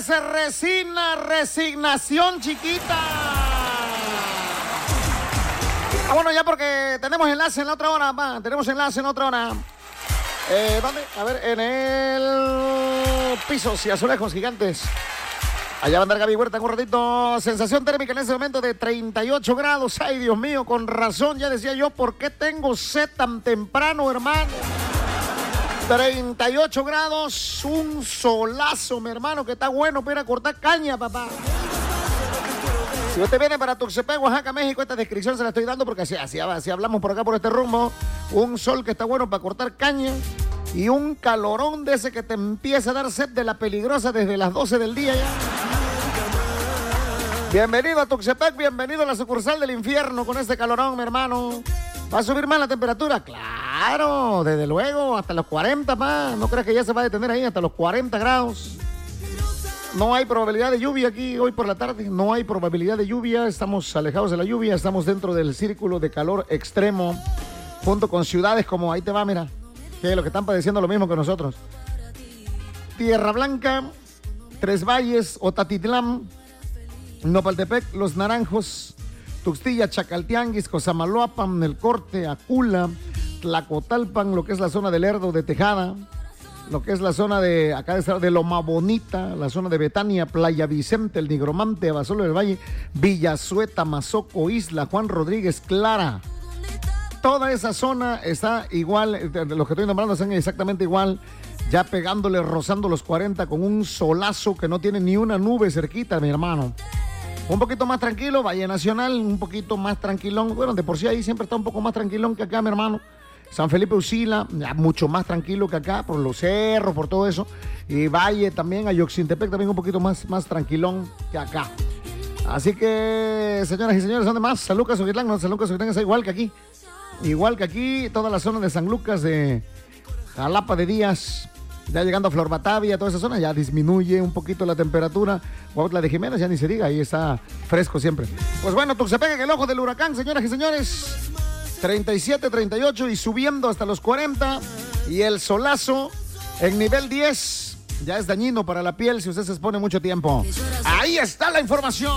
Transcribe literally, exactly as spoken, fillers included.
se resigna, resignación chiquita. Ah, bueno, ya porque tenemos enlace en la otra hora, va, tenemos enlace en la otra hora. Eh, ¿Dónde? A ver, en el Pisos y Azulejos Gigantes. Allá va a andar Gaby Huerta en un ratito. Sensación térmica en ese momento de treinta y ocho grados. Ay, Dios mío, con razón. Ya decía yo, ¿por qué tengo sed tan temprano, hermano? treinta y ocho grados, un solazo, mi hermano, que está bueno para ir a cortar caña, papá. Si usted viene para Tuxtepec, Oaxaca, México, esta descripción se la estoy dando porque así, así, así hablamos por acá, por este rumbo. Un sol que está bueno para cortar caña y un calorón de ese que te empieza a dar sed de la peligrosa desde las doce del día ya. Bienvenido a Tuxtepec, bienvenido a la sucursal del infierno con este calorón, mi hermano. ¿Va a subir más la temperatura? Claro, desde luego, hasta los cuarenta más. No creas que ya se va a detener ahí, hasta los cuarenta grados. No hay probabilidad de lluvia aquí hoy por la tarde, no hay probabilidad de lluvia, estamos alejados de la lluvia, estamos dentro del círculo de calor extremo, junto con ciudades como, ahí te va, mira, que lo que están padeciendo lo mismo que nosotros. Tierra Blanca, Tres Valles, Otatitlán, Nopaltepec, Los Naranjos, Tuxtilla, Chacaltianguis, Cosamaloapan, El Corte, Acula, Tlacotalpan, lo que es la zona del Lerdo de Tejada, lo que es la zona de acá de, de Loma Bonita, la zona de Betania, Playa Vicente, El Nigromante, Abasolo del Valle, Villazueta, Mazoco, Isla, Juan Rodríguez, Clara. Toda esa zona está igual, los que estoy nombrando están exactamente igual, ya pegándole, rozando los cuarenta con un solazo que no tiene ni una nube cerquita, mi hermano. Un poquito más tranquilo, Valle Nacional, un poquito más tranquilón. Bueno, de por sí ahí siempre está un poco más tranquilón que acá, mi hermano. San Felipe Usila, ya mucho más tranquilo que acá, por los cerros, por todo eso. Y Valle también, Ayoxintepec también un poquito más, más tranquilón que acá. Así que, señoras y señores, ¿dónde más? San Lucas, Oquitlán, no, San Lucas, Oquitlán es igual que aquí. Igual que aquí, toda la zona de San Lucas, de Jalapa de Díaz, ya llegando a Flor Batavia, toda esa zona, ya disminuye un poquito la temperatura. Huautla de Jiménez, ya ni se diga, ahí está fresco siempre. Pues bueno, Tuxtepec en el ojo del huracán, señoras y señores. treinta y siete, treinta y ocho y subiendo hasta los cuarenta. Y el solazo en nivel diez ya es dañino para la piel si usted se expone mucho tiempo. Ahí está la información.